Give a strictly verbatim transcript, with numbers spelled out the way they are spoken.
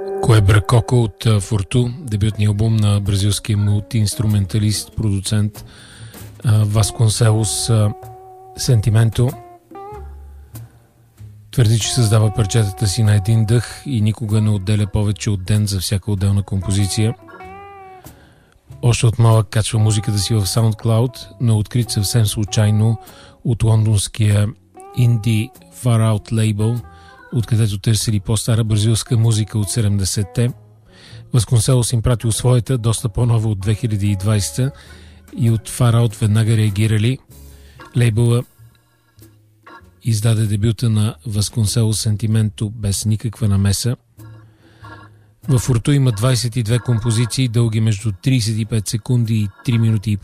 Куебра-Коко от Форту, дебютния албум на бразилския мултиинструменталист, продуцент Васконселос Сентименто. Твърди, че създава парчетата си на един дъх и никога не отделя повече от ден за всяка отделна композиция. Още от малък качва музиката си в SoundCloud, но открит съвсем случайно от лондонския Indie Far Out лейбъл, откъдето търсили по-стара бразилска музика от седемдесетте. Васконселос им пратил своята, доста по-нова от две хиляди и двадесета, и от Far Out веднага реагирали. Лейбъла издаде дебюта на Васконселос Сентименто без никаква намеса. Във Форту има двадесет и две композиции, дълги между тридесет и пет секунди и три минути и